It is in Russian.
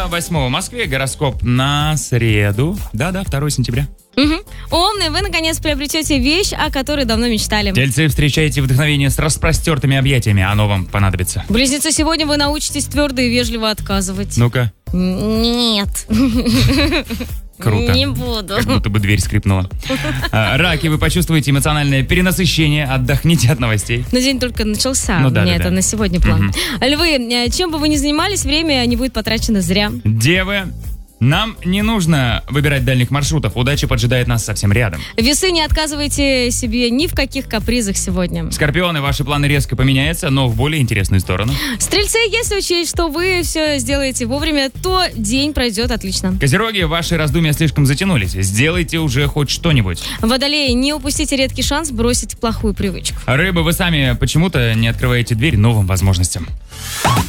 на 8 в Москве. Гороскоп на среду. Да-да, 2 сентября. Умные, вы наконец приобретете вещь, о которой давно мечтали. Тельцы, встречаете вдохновение с распростертыми объятиями. Оно вам понадобится. Близнецы, сегодня вы научитесь твердо и вежливо отказывать. Ну-ка. Нет. Круто. Не буду. Как будто бы дверь скрипнула. Раки, вы почувствуете эмоциональное перенасыщение. Отдохните от новостей. Но день только начался. Ну да, Мне да, это да. на сегодня план. Львы, чем бы вы ни занимались, время не будет потрачено зря. Девы, нам не нужно выбирать дальних маршрутов. Удача поджидает нас совсем рядом. Весы, не отказывайте себе ни в каких капризах сегодня. Скорпионы, ваши планы резко поменяются, но в более интересную сторону. Стрельцы, если учесть, что вы все сделаете вовремя, то день пройдет отлично. Козероги, ваши раздумья слишком затянулись. Сделайте уже хоть что-нибудь. Водолеи, не упустите редкий шанс бросить плохую привычку. Рыбы, вы сами почему-то не открываете дверь новым возможностям.